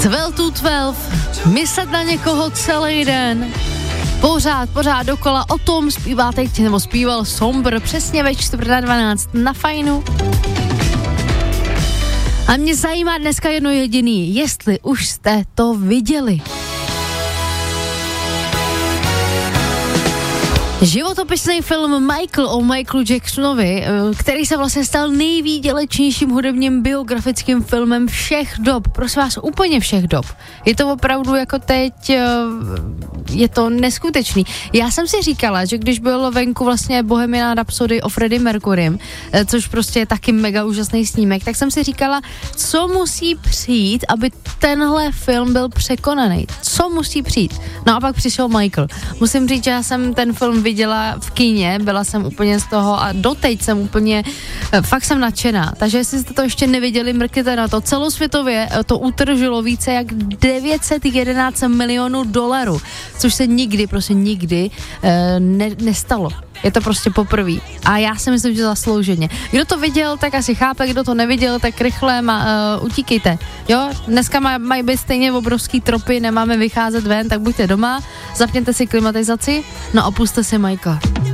12 to 12, myslet na někoho celý den, pořád dokola, o tom zpívá teď, nebo zpíval Sombr přesně ve 11:45 na Fajnu. A mě zajímá dneska jedno jediný, jestli už jste to viděli. Životopisný film Michael o Michaelu Jacksonovi, který se vlastně stal nejvýdělečnějším hudebním biografickým filmem všech dob. Prosím vás, úplně všech dob. Je to opravdu jako teď, je to neskutečný. Já jsem si říkala, že když byl venku vlastně Bohemian Rhapsody o Freddie Mercurym, což prostě je taky mega úžasný snímek, tak jsem si říkala, co musí přijít, aby tenhle film byl překonaný. Co musí přijít? No a pak přišel Michael. Musím říct, že já jsem ten film viděla v kině, byla jsem úplně z toho a doteď jsem úplně, fakt jsem nadšená. Takže jestli jste to ještě neviděli, mrkněte na to. Celosvětově to utržilo více jak 911 milionů dolarů, což se nikdy nestalo. Je to prostě poprvé. A já si myslím, že zaslouženě. Kdo to viděl, tak asi chápe, kdo to neviděl, tak rychle utíkejte. Jo, dneska mají být stejně obrovský tropy, nemáme vycházet ven, tak buďte doma, zapněte si klimatizaci, no a pusťte si Michaela.